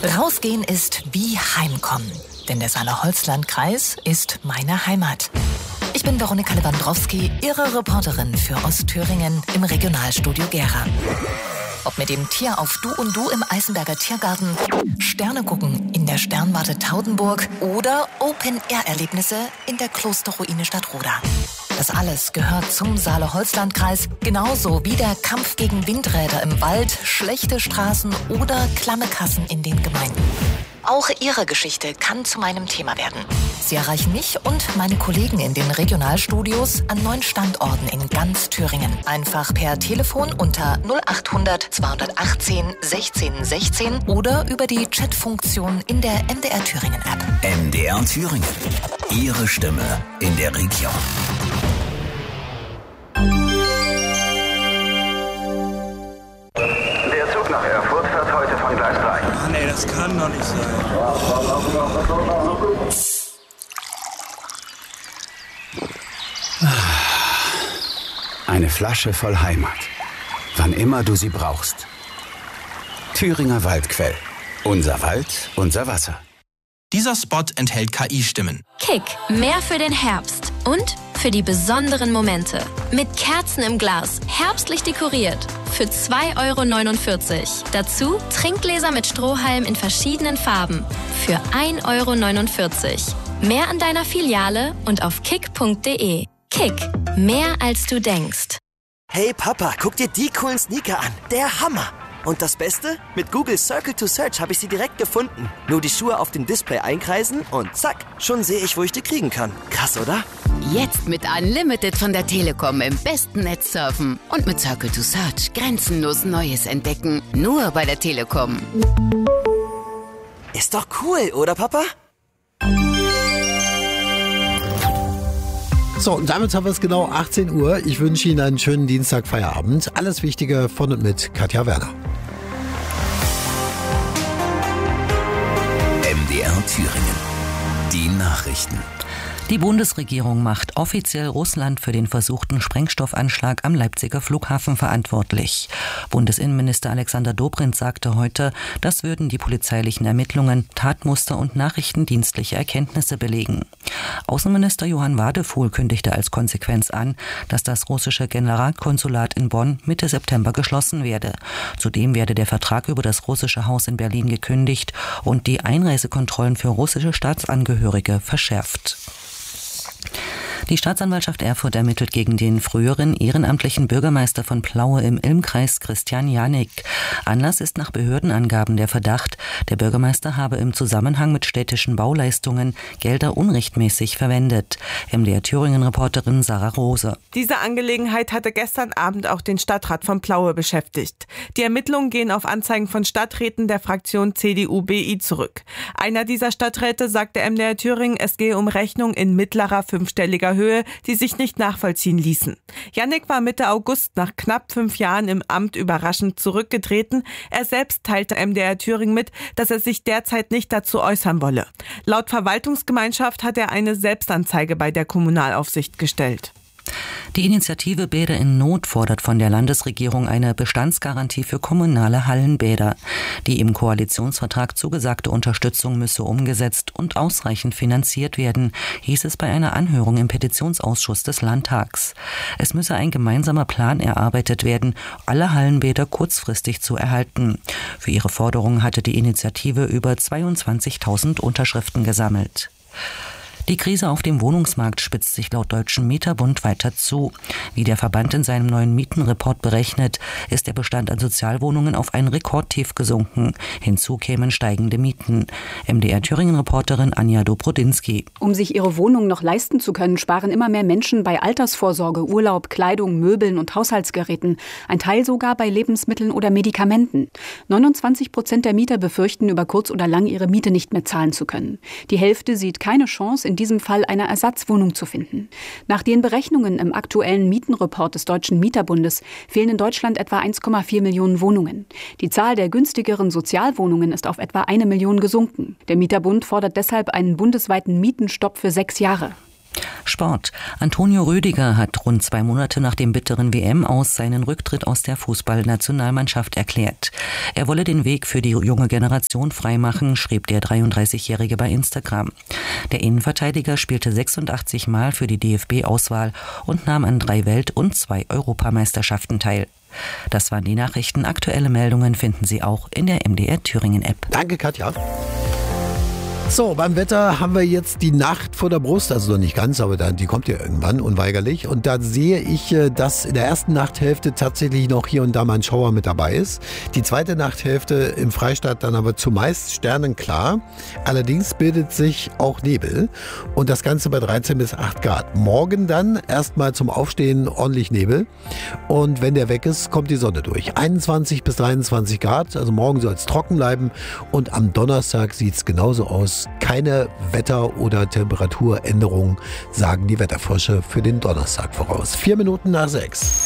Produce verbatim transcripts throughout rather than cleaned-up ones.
Rausgehen ist wie Heimkommen, denn der Saale-Holzland-Kreis ist meine Heimat. Ich bin Veronika Lewandowski, Ihre Reporterin für Ostthüringen im Regionalstudio Gera. Ob mit dem Tier auf Du und Du im Eisenberger Tiergarten, Sterne gucken in der Sternwarte Taudenburg oder Open-Air-Erlebnisse in der Klosterruine Stadtroda. Das alles gehört zum Saale-Holzland-Kreis, genauso wie der Kampf gegen Windräder im Wald, schlechte Straßen oder klamme Kassen in den Gemeinden. Auch Ihre Geschichte kann zu meinem Thema werden. Sie erreichen mich und meine Kollegen in den Regionalstudios an neun Standorten in ganz Thüringen. Einfach per Telefon unter null achthundert zweihundertachtzehn sechzehn sechzehn oder über die Chatfunktion in der M D R Thüringen App. M D R Thüringen. Ihre Stimme in der Region. Der Zug nach Erfurt fährt heute von Gleis drei. Ah, nee, das kann doch nicht sein. Eine Flasche voll Heimat. Wann immer du sie brauchst. Thüringer Waldquell. Unser Wald, unser Wasser. Dieser Spot enthält K I-Stimmen. Kick, mehr für den Herbst und für die besonderen Momente. Mit Kerzen im Glas, herbstlich dekoriert. Für zwei Euro neunundvierzig. Dazu Trinkgläser mit Strohhalm in verschiedenen Farben. Für ein Euro neunundvierzig. Mehr an deiner Filiale und auf kick punkt de. Kick, mehr als du denkst. Hey Papa, guck dir die coolen Sneaker an. Der Hammer! Und das Beste? Mit Google Circle to Search habe ich sie direkt gefunden. Nur die Schuhe auf dem Display einkreisen und zack, schon sehe ich, wo ich die kriegen kann. Krass, oder? Jetzt mit Unlimited von der Telekom im besten Netz surfen. Und mit Circle to Search grenzenlos Neues entdecken. Nur bei der Telekom. Ist doch cool, oder Papa? So, und damit haben wir es genau achtzehn Uhr. Ich wünsche Ihnen einen schönen Dienstag-Feierabend. Alles Wichtige von und mit Katja Werner. M D R Thüringen. Die Nachrichten. Die Bundesregierung macht offiziell Russland für den versuchten Sprengstoffanschlag am Leipziger Flughafen verantwortlich. Bundesinnenminister Alexander Dobrindt sagte heute, das würden die polizeilichen Ermittlungen, Tatmuster und nachrichtendienstliche Erkenntnisse belegen. Außenminister Johann Wadefuhl kündigte als Konsequenz an, dass das russische Generalkonsulat in Bonn Mitte September geschlossen werde. Zudem werde der Vertrag über das russische Haus in Berlin gekündigt und die Einreisekontrollen für russische Staatsangehörige verschärft. Die Staatsanwaltschaft Erfurt ermittelt gegen den früheren ehrenamtlichen Bürgermeister von Plaue im Ilmkreis, Christian Janik. Anlass ist nach Behördenangaben der Verdacht, der Bürgermeister habe im Zusammenhang mit städtischen Bauleistungen Gelder unrechtmäßig verwendet. M D R Thüringen-Reporterin Sarah Rose. Diese Angelegenheit hatte gestern Abend auch den Stadtrat von Plaue beschäftigt. Die Ermittlungen gehen auf Anzeigen von Stadträten der Fraktion C D U B I zurück. Einer dieser Stadträte sagte M D R Thüringen, es gehe um Rechnungen in mittlerer fünfstelliger Höhe, die sich nicht nachvollziehen ließen. Janik war Mitte August nach knapp fünf Jahren im Amt überraschend zurückgetreten. Er selbst teilte M D R Thüringen mit, dass er sich derzeit nicht dazu äußern wolle. Laut Verwaltungsgemeinschaft hat er eine Selbstanzeige bei der Kommunalaufsicht gestellt. Die Initiative Bäder in Not fordert von der Landesregierung eine Bestandsgarantie für kommunale Hallenbäder. Die im Koalitionsvertrag zugesagte Unterstützung müsse umgesetzt und ausreichend finanziert werden, hieß es bei einer Anhörung im Petitionsausschuss des Landtags. Es müsse ein gemeinsamer Plan erarbeitet werden, alle Hallenbäder kurzfristig zu erhalten. Für ihre Forderung hatte die Initiative über zweiundzwanzigtausend Unterschriften gesammelt. Die Krise auf dem Wohnungsmarkt spitzt sich laut Deutschen Mieterbund weiter zu. Wie der Verband in seinem neuen Mietenreport berechnet, ist der Bestand an Sozialwohnungen auf ein Rekordtief gesunken. Hinzu kämen steigende Mieten. M D R Thüringen-Reporterin Anja Dobrodinsky. Um sich ihre Wohnung noch leisten zu können, sparen immer mehr Menschen bei Altersvorsorge, Urlaub, Kleidung, Möbeln und Haushaltsgeräten. Ein Teil sogar bei Lebensmitteln oder Medikamenten. neunundzwanzig Prozent der Mieter befürchten, über kurz oder lang ihre Miete nicht mehr zahlen zu können. Die Hälfte sieht keine Chance, in diesem Fall eine Ersatzwohnung zu finden. Nach den Berechnungen im aktuellen Mietenreport des Deutschen Mieterbundes fehlen in Deutschland etwa eins Komma vier Millionen Wohnungen. Die Zahl der günstigeren Sozialwohnungen ist auf etwa eine Million gesunken. Der Mieterbund fordert deshalb einen bundesweiten Mietenstopp für sechs Jahre. Sport. Antonio Rüdiger hat rund zwei Monate nach dem bitteren W M-Aus seinen Rücktritt aus der Fußballnationalmannschaft erklärt. Er wolle den Weg für die junge Generation freimachen, schrieb der dreiunddreißigjährige bei Instagram. Der Innenverteidiger spielte sechsundachtzig Mal für die D F B-Auswahl und nahm an drei Welt- und zwei Europameisterschaften teil. Das waren die Nachrichten. Aktuelle Meldungen finden Sie auch in der M D R Thüringen-App. Danke, Katja. So, beim Wetter haben wir jetzt die Nacht vor der Brust, also noch nicht ganz, aber dann, die kommt ja irgendwann unweigerlich. Und da sehe ich, dass in der ersten Nachthälfte tatsächlich noch hier und da mal ein Schauer mit dabei ist. Die zweite Nachthälfte im Freistaat dann aber zumeist sternenklar. Allerdings bildet sich auch Nebel und das Ganze bei dreizehn bis acht Grad. Morgen dann erstmal zum Aufstehen ordentlich Nebel und wenn der weg ist, kommt die Sonne durch. einundzwanzig bis dreiundzwanzig Grad, also morgen soll es trocken bleiben und am Donnerstag sieht es genauso aus. Keine Wetter- oder Temperaturänderung, sagen die Wetterforscher für den Donnerstag voraus. Vier Minuten nach sechs.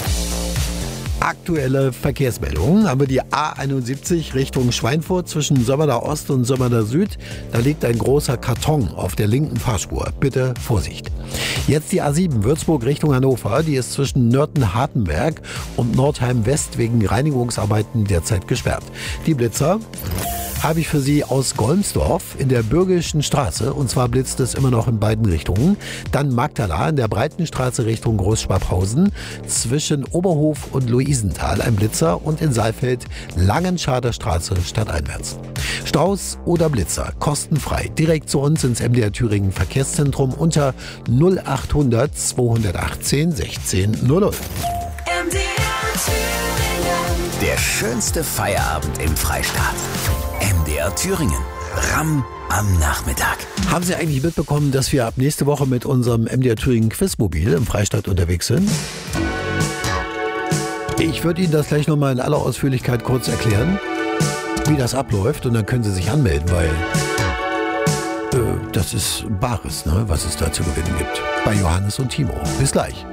Aktuelle Verkehrsmeldungen haben wir die A einundsiebzig Richtung Schweinfurt zwischen Sömmerda Ost und Sömmerda Süd. Da liegt ein großer Karton auf der linken Fahrspur. Bitte Vorsicht. Jetzt die A sieben Würzburg Richtung Hannover. Die ist zwischen Nörten-Hartenberg und Nordheim West wegen Reinigungsarbeiten derzeit gesperrt. Die Blitzer habe ich für Sie aus Golmsdorf in der Bürgerlichen Straße. Und zwar blitzt es immer noch in beiden Richtungen. Dann Magdala in der Breitenstraße Richtung Großschwabhausen. Zwischen Oberhof und Luisenthal ein Blitzer. Und in Saalfeld Langenschader Straße stadteinwärts. Staus oder Blitzer kostenfrei. Direkt zu uns ins M D R Thüringen Verkehrszentrum unter null achthundert zweihundertachtzehn sechzehn null null. M D R Thüringen. Der schönste Feierabend im Freistaat. M D R Thüringen. Ramm am Nachmittag. Haben Sie eigentlich mitbekommen, dass wir ab nächste Woche mit unserem M D R Thüringen Quizmobil im Freistaat unterwegs sind? Ich würde Ihnen das gleich nochmal in aller Ausführlichkeit kurz erklären, wie das abläuft. Und dann können Sie sich anmelden, weil äh, das ist Bares, ne, was es da zu gewinnen gibt. Bei Johannes und Timo. Bis gleich.